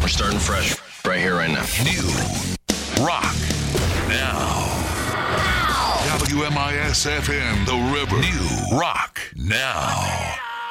We're starting fresh right here, right now. New Rock Now. WMIS FM, The River. New Rock Now.